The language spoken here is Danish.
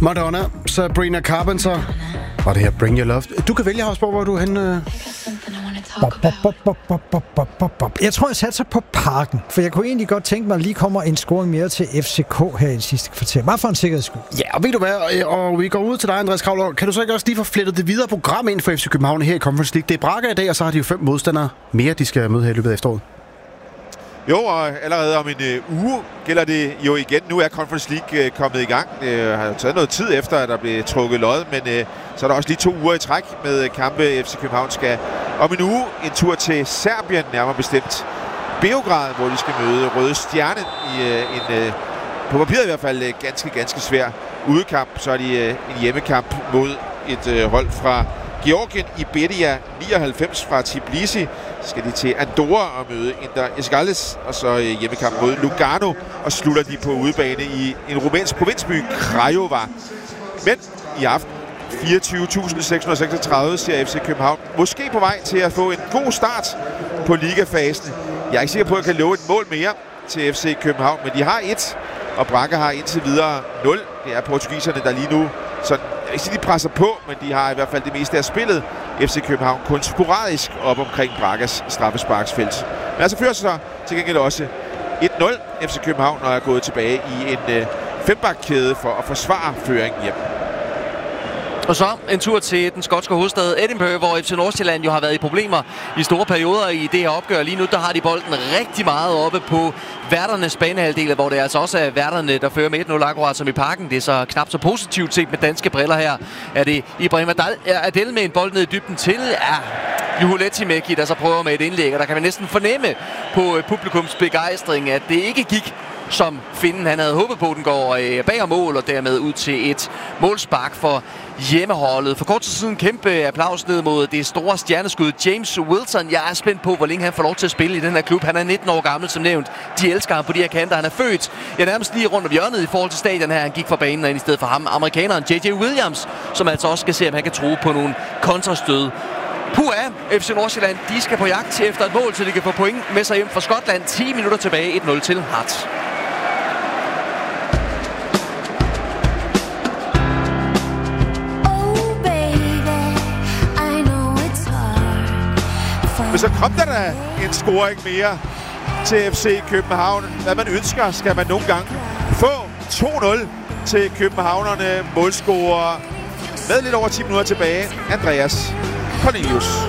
Madonna, Sabrina Carpenter. Og det her Bring Your Love. Du kan vælge, Hausborg, hvor du er henne. Jeg tror, jeg satser på Parken, for jeg kunne egentlig godt tænke mig, at lige kommer en scoring mere til FCK her i sidste kvarter. Bare for en sikkerheds skyld. Ja, og ved du hvad, og vi går ud til dig, Andreas Kravler. Kan du så ikke også lige få flettet det videre program ind for FC København her i Conference League? Det er Braga i dag, og så har de jo 5 modstandere mere, de skal møde her i løbet af efteråret. Jo, og allerede om en uge gælder det jo igen. Nu er Conference League kommet i gang. Det har taget noget tid efter, at der blev trukket lod, men så er der også lige 2 uger i træk med kampe. FC København skal om en uge en tur til Serbien, nærmere bestemt Beograd, hvor de skal møde Røde Stjerne i en på papiret i hvert fald ganske svær udekamp. Så er de en hjemmekamp mod et hold fra Georgien i Bedia 99 fra Tbilisi. Skal de til Andorra og møde Inter Escales, og så hjemmekamp mod Lugano, og slutter de på udebane i en rumænsk provinsby, Craiova. Men i aften 24.636 ser FC København måske på vej til at få en god start på ligafasen. Jeg er ikke sikker på, at jeg kan love et mål mere til FC København, men de har 1, og Braga har indtil videre 0. Det er portugiserne, der lige nu sådan, jeg ikke sige, de presser på, men de har i hvert fald det meste af spillet. FC København kun sporadisk op omkring Bragas straffesparksfelt. Men altså fører sig til gengæld også 1-0 FC København, og er gået tilbage i en 5-bakkæde for at forsvare føringen hjem. Og så en tur til den skotske hovedstad Edinburgh, hvor FC Nordsjælland jo har været i problemer i store perioder i det her opgør. Lige nu der har de bolden rigtig meget oppe på værternes banehalvdel, hvor det altså også er værterne, der fører med 1-0 akkurat som i Parken. Det er så knap så positivt set med danske briller her. Er det Ibrahim Adel med en bold ned i dybden til? Ja, Juho Lehtimäki, der så prøver med et indlæg, og der kan man næsten fornemme på publikums begejstring, at det ikke gik som Finnen han havde håbet på. Den går bag mål og dermed ud til et målspark for hjemmeholdet. For kort tid siden kæmpe applaus ned mod det store stjerneskud James Wilson. Jeg er spændt på, hvor længe han får lov til at spille i den her klub. Han er 19 år gammel, som nævnt. De elsker ham på de her kanter. Han er født nærmest lige rundt om hjørnet i forhold til stadion her. Han gik fra banen ind i stedet for ham. Amerikaneren J.J. Williams, som altså også skal se, om han kan tro på nogle kontrastød. FC Nordsjælland, de skal på jagt efter et mål, så de kan få point med sig hjem fra Skotland. 10 minutter tilbage, 1-0 til Hearts. Men så kom der da en scoring mere til FC København. Hvad man ønsker, skal man nogle gange få. 2-0 til københavnerne. Målscorer med lidt over 10 minutter tilbage. Andreas Cornelius.